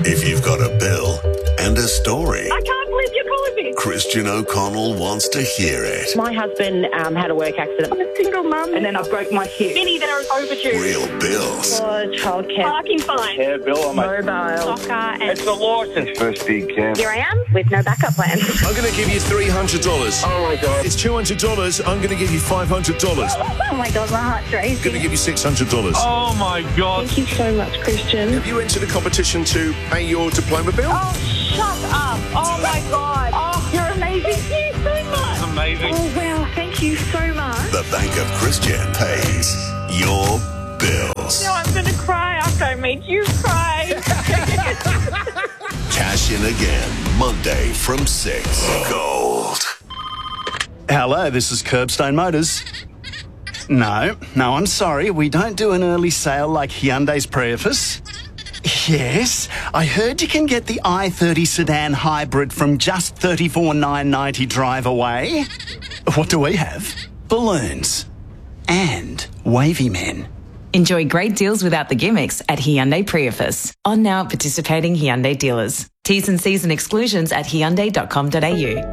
If you've got a bill and a story, I can't believe you're calling me. Christian O'Connell wants to hear it. My husband had a work accident. I'm a single mum, and then I broke my hip. Many that are overdue. Real bills. Childcare. Parking fine. Yeah, Bill, Mobile. Soccer. And it's the licence. First big camp. here I am with no backup plan. I'm going to give you $300. Oh, my God. It's $200. I'm going to give you $500. Oh my God, my heart's I'm going to racing. give you $600. Oh, my God. Thank you so much, Christian. Have you entered a competition to pay your diploma bill? Oh, shut up. Oh my God. Oh, you're amazing. Thank you so much. Amazing. Oh, wow. Thank you so much. The Bank of Christian pays your bills. No, I'm going to cry after I made you cry. Cash in again, Monday from 6. Gold. Hello, this is Curbstone Motors. No, I'm sorry. We don't do an early sale like Hyundai's Prius. Yes, I heard you can get the i30 sedan hybrid from just $34,990 drive away. What do we have? Balloons. And wavy men. Enjoy great deals without the gimmicks at Hyundai Prius. On now at participating Hyundai dealers. T's and C's and exclusions at hyundai.com.au.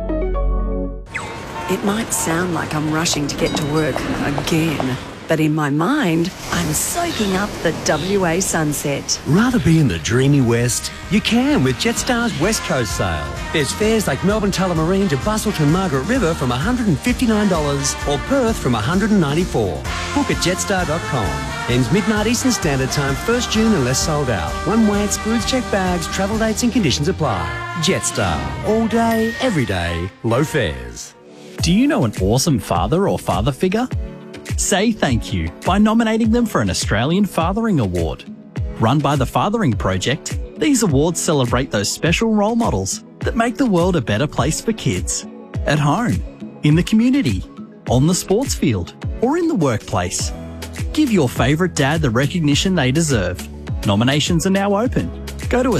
It might sound like I'm rushing to get to work again, but in my mind, I'm soaking up the WA sunset. Rather be in the dreamy west? You can with Jetstar's West Coast sale. There's fares like Melbourne Tullamarine to Busselton Margaret River from $159 or Perth from $194. Book at jetstar.com. Ends midnight Eastern Standard Time, 1st June unless sold out. One way excludes checked bags, travel dates and conditions apply. Jetstar. All day, every day, low fares. Do you know an awesome father or father figure? Say thank you by nominating them for an Australian Fathering Award. Run by the Fathering Project, these awards celebrate those special role models that make the world a better place for kids. At home, in the community, on the sports field, or in the workplace. Give your favourite dad the recognition they deserve. Nominations are now open. Go to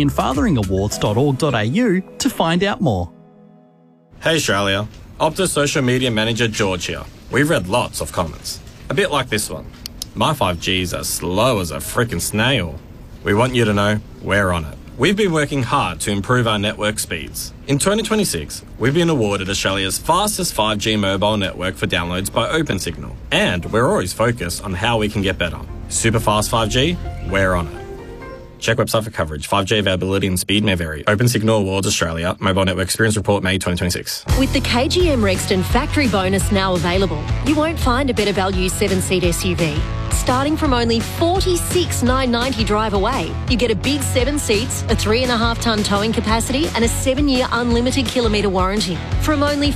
australianfatheringawards.org.au to find out more. Hey Australia, Optus Social Media Manager George here. We've read lots of comments. A bit like this one. My 5G's as slow as a frickin' snail. We want you to know we're on it. We've been working hard to improve our network speeds. In 2026, we've been awarded Australia's fastest 5G mobile network for downloads by OpenSignal. And we're always focused on how we can get better. Super fast 5G, we're on it. Check website for coverage. 5G availability and speed may vary. OpenSignal Awards Australia. Mobile Network Experience Report, May 2026. With the KGM Rexton factory bonus now available, you won't find a better value 7-seat SUV. Starting from only $46,990 drive away, you get a big 7 seats, a 3.5-tonne towing capacity and a 7-year unlimited kilometre warranty. From only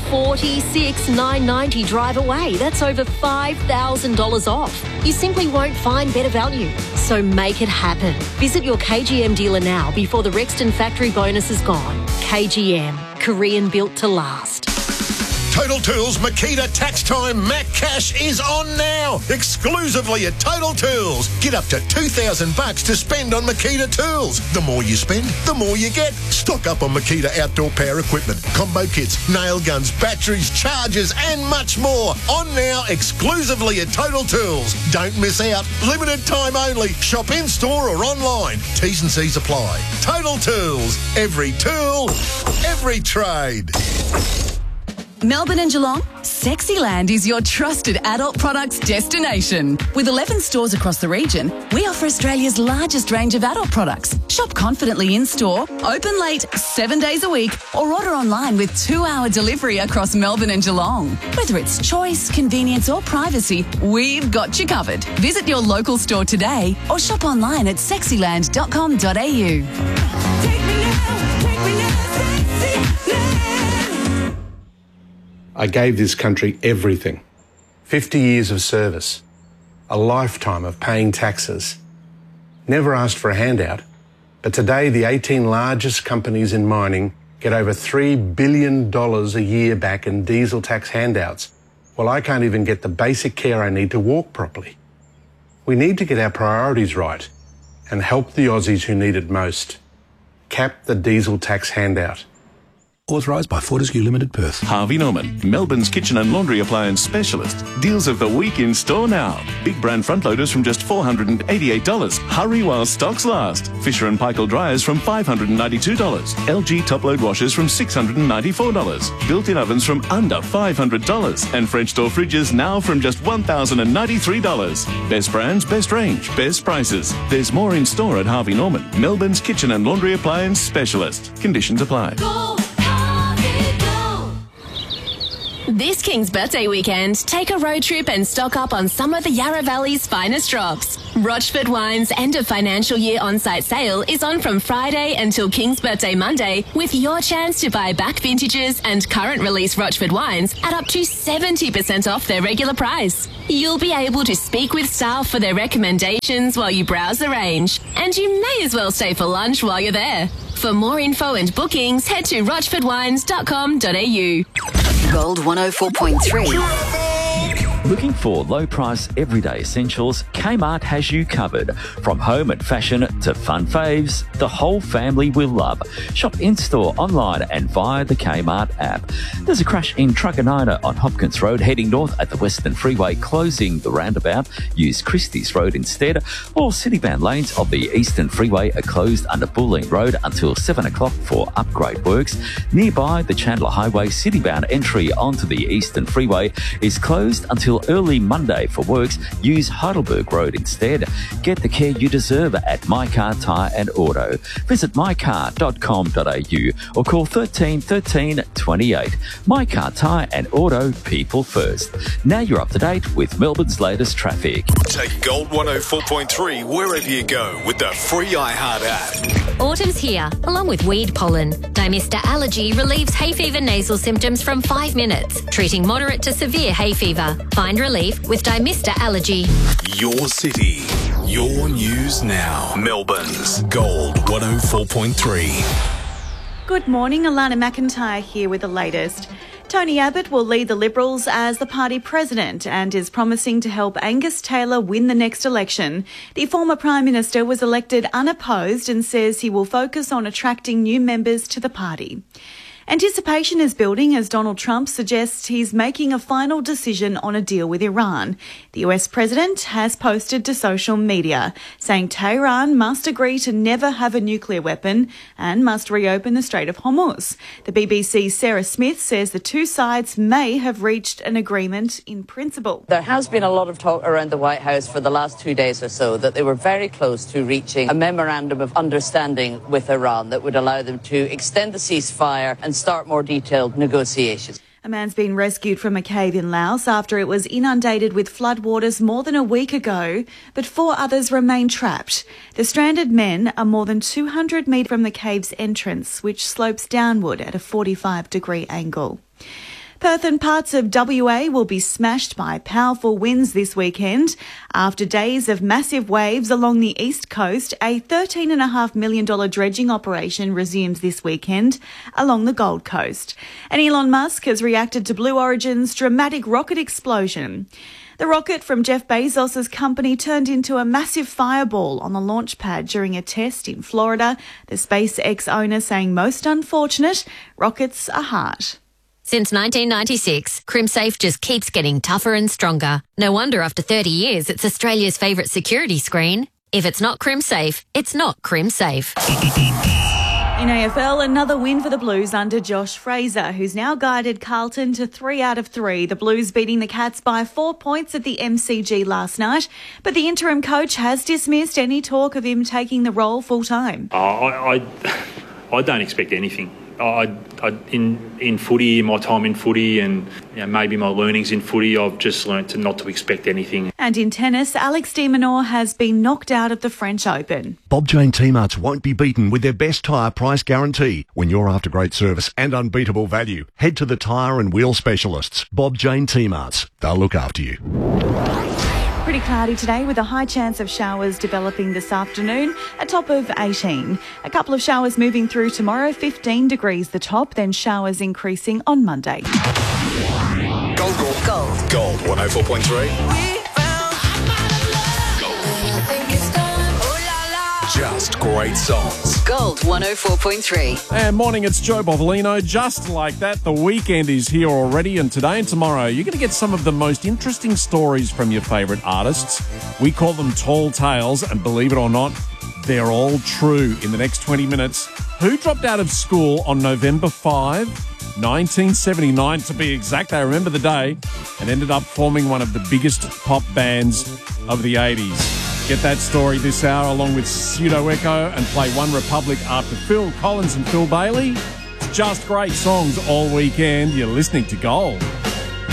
$46,990 drive away, that's over $5,000 off. You simply won't find better value. So make it happen. Visit your KGM dealer now before the Rexton factory bonus is gone. KGM, Korean built to last. Total Tools Makita Tax Time Mac Cash is on now, exclusively at Total Tools. Get up to $2,000 to spend on Makita tools. The more you spend, the more you get. Stock up on Makita outdoor power equipment, combo kits, nail guns, batteries, chargers, and much more. On now, exclusively at Total Tools. Don't miss out. Limited time only. Shop in store or online. T's and C's apply. Total Tools. Every tool, every trade. Melbourne and Geelong, Sexyland is your trusted adult products destination. With 11 stores across the region, we offer Australia's largest range of adult products. Shop confidently in-store, open late, 7 days a week, or order online with 2-hour delivery across Melbourne and Geelong. Whether it's choice, convenience or privacy, we've got you covered. Visit your local store today or shop online at sexyland.com.au. I gave this country everything. 50 years of service. A lifetime of paying taxes. Never asked for a handout, but today the 18 largest companies in mining get over $3 billion a year back in diesel tax handouts, while I can't even get the basic care I need to walk properly. We need to get our priorities right and help the Aussies who need it most. Cap the diesel tax handout. Authorised by Fortescue Limited, Perth. Harvey Norman, Melbourne's kitchen and laundry appliance specialist. Deals of the week in store now. Big brand front loaders from just $488. Hurry while stocks last. Fisher & Paykel dryers from $592. LG top load washers from $694. Built-in ovens from under $500. And French door fridges now from just $1,093. Best brands, best range, best prices. There's more in store at Harvey Norman, Melbourne's kitchen and laundry appliance specialist. Conditions apply. This King's Birthday weekend, take a road trip and stock up on some of the Yarra Valley's finest drops. Rochford Wine's end of financial year on-site sale is on from Friday until King's Birthday Monday, with your chance to buy back vintages and current release Rochford wines at up to 70% off their regular price. You'll be able to speak with staff for their recommendations while you browse the range, and you may as well stay for lunch while you're there. For more info and bookings, head to rochfordwines.com.au. Gold 104.3. Looking for low-price everyday essentials? Kmart has you covered. From home and fashion to fun faves, the whole family will love. Shop in-store, online and via the Kmart app. There's a crash in Truganina on Hopkins Road heading north at the Western Freeway, closing the roundabout. Use Christie's Road instead. All Citybound lanes of the Eastern Freeway are closed under Bulleen Road until 7 o'clock for upgrade works. Nearby, the Chandler Highway Citybound entry onto the Eastern Freeway is closed until early Monday for works. Use Heidelberg Road instead. Get the care you deserve at My Car Tyre and Auto. Visit mycar.com.au or call 13 13 28. My Car Tyre and Auto, people first. Now you're up to date with Melbourne's latest traffic. Take Gold 104.3 wherever you go with the free iHeart app. Autumn's here, along with weed pollen. Dymista Allergy relieves hay fever nasal symptoms from 5 minutes, treating moderate to severe hay fever. Find relief with Dymista Allergy. Your city, your news now. Melbourne's Gold 104.3. Good morning, Alana McIntyre here with the latest. Tony Abbott will lead the Liberals as the party president and is promising to help Angus Taylor win the next election. The former Prime Minister was elected unopposed and says he will focus on attracting new members to the party. Anticipation is building as Donald Trump suggests he's making a final decision on a deal with Iran. The US president has posted to social media saying Tehran must agree to never have a nuclear weapon and must reopen the Strait of Hormuz. The BBC's Sarah Smith says the two sides may have reached an agreement in principle. There has been a lot of talk around the White House for the last 2 days or so that they were very close to reaching a memorandum of understanding with Iran that would allow them to extend the ceasefire and start more detailed negotiations. A man's been rescued from a cave in Laos after it was inundated with floodwaters more than a week ago, but 4 others remain trapped. The stranded men are more than 200 metres from the cave's entrance, which slopes downward at a 45-degree angle. Perth and parts of WA will be smashed by powerful winds this weekend. After days of massive waves along the east coast, a $13.5 million dredging operation resumes this weekend along the Gold Coast. And Elon Musk has reacted to Blue Origin's dramatic rocket explosion. The rocket from Jeff Bezos' company turned into a massive fireball on the launch pad during a test in Florida. The SpaceX owner saying most unfortunate, rockets are hard. Since 1996, CrimSafe just keeps getting tougher and stronger. No wonder after 30 years, it's Australia's favourite security screen. If it's not CrimSafe, it's not CrimSafe. In AFL, another win for the Blues under Josh Fraser, who's now guided Carlton to 3 out of 3. The Blues beating the Cats by 4 points at the MCG last night. But the interim coach has dismissed any talk of him taking the role full-time. I don't expect anything. In footy, my time in footy and maybe my learnings in footy, I've just learnt not to expect anything. And in tennis, Alex de Minaur has been knocked out of the French Open. Bob Jane T-Marts won't be beaten with their best tyre price guarantee. When you're after great service and unbeatable value, head to the tyre and wheel specialists. Bob Jane T-Marts. They'll look after you. Pretty cloudy today with a high chance of showers developing this afternoon, a top of 18. A couple of showers moving through tomorrow, 15 degrees the top, then showers increasing on Monday. Gold 104.3. just great songs. Gold 104.3. And morning, it's Joe Bovolino. Just like that, the weekend is here already, and today and tomorrow you're going to get some of the most interesting stories from your favourite artists. We call them tall tales, and believe it or not, they're all true. In the next 20 minutes, who dropped out of school on November 5, 1979 to be exact? I remember the day, and ended up forming one of the biggest pop bands of the 80s. Get that story this hour along with Pseudo Echo and play One Republic after Phil Collins and Phil Bailey. It's just great songs all weekend. You're listening to Gold.